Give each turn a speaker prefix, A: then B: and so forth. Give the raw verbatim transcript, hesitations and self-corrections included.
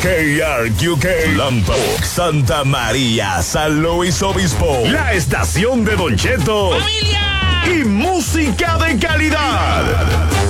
A: K R Q K, Lampo, Santa María, San Luis Obispo. La estación de Don Cheto.
B: ¡Familia!
A: Y música de calidad.